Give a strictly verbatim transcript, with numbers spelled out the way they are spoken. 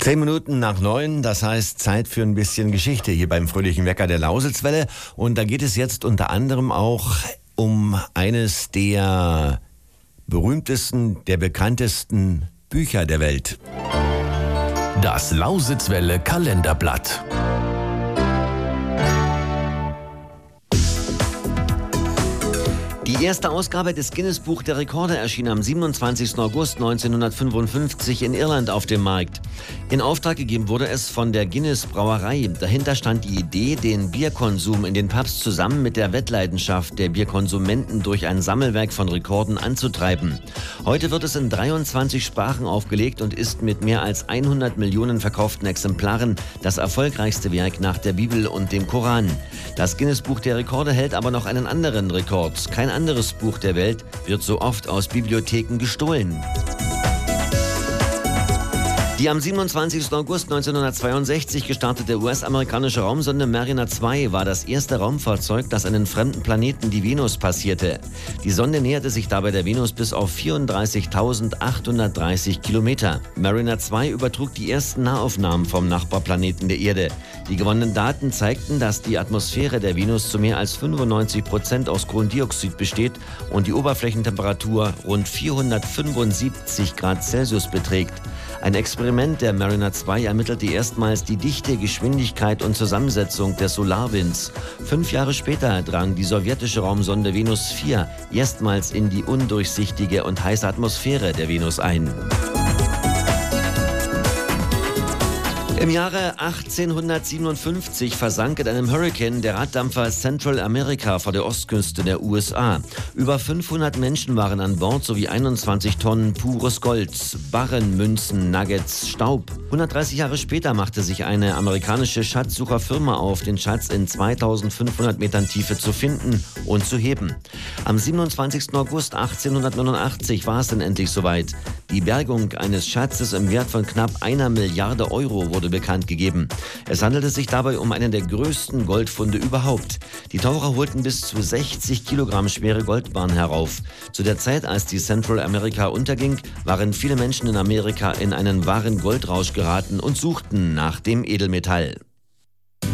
Zehn Minuten nach neun, das heißt Zeit für ein bisschen Geschichte hier beim Fröhlichen Wecker der Lausitzwelle. Und da geht es jetzt unter anderem auch um eines der berühmtesten, der bekanntesten Bücher der Welt. Das Lausitzwelle Kalenderblatt. Die erste Ausgabe des Guinness-Buch der Rekorde erschien am siebenundzwanzigsten August neunzehnhundertfünfundfünfzig in Irland auf dem Markt. In Auftrag gegeben wurde es von der Guinness-Brauerei. Dahinter stand die Idee, den Bierkonsum in den Pubs zusammen mit der Wettleidenschaft der Bierkonsumenten durch ein Sammelwerk von Rekorden anzutreiben. Heute wird es in dreiundzwanzig Sprachen aufgelegt und ist mit mehr als hundert Millionen verkauften Exemplaren das erfolgreichste Werk nach der Bibel und dem Koran. Das Guinness-Buch der Rekorde hält aber noch einen anderen Rekord. Kein anderes Buch der Welt wird so oft aus Bibliotheken gestohlen. Die am siebenundzwanzigsten August neunzehnhundertzweiundsechzig gestartete U S-amerikanische Raumsonde Mariner zwei war das erste Raumfahrzeug, das einen fremden Planeten, die Venus, passierte. Die Sonde näherte sich dabei der Venus bis auf vierunddreißigtausendachthundertdreißig Kilometer. Mariner zwei übertrug die ersten Nahaufnahmen vom Nachbarplaneten der Erde. Die gewonnenen Daten zeigten, dass die Atmosphäre der Venus zu mehr als fünfundneunzig Prozent aus Kohlendioxid besteht und die Oberflächentemperatur rund vierhundertfünfundsiebzig Grad Celsius beträgt. Ein Experiment der Mariner zwei ermittelte erstmals die Dichte, Geschwindigkeit und Zusammensetzung des Solarwinds. Fünf Jahre später drang die sowjetische Raumsonde Venus vier erstmals in die undurchsichtige und heiße Atmosphäre der Venus ein. Im Jahre achtzehnhundertsiebenundfünfzig versank in einem Hurrikan der Raddampfer Central America vor der Ostküste der U S A. Über fünfhundert Menschen waren an Bord sowie einundzwanzig Tonnen pures Gold, Barren, Münzen, Nuggets, Staub. hundertdreißig Jahre später machte sich eine amerikanische Schatzsucherfirma auf, den Schatz in zweitausendfünfhundert Metern Tiefe zu finden und zu heben. Am siebenundzwanzigsten August achtzehnhundertneunundachtzig war es dann endlich soweit. Die Bergung eines Schatzes im Wert von knapp einer Milliarde Euro wurde bekannt gegeben. Es handelte sich dabei um einen der größten Goldfunde überhaupt. Die Taucher holten bis zu sechzig Kilogramm schwere Goldbarren herauf. Zu der Zeit, als die Central America unterging, waren viele Menschen in Amerika in einen wahren Goldrausch geraten und suchten nach dem Edelmetall.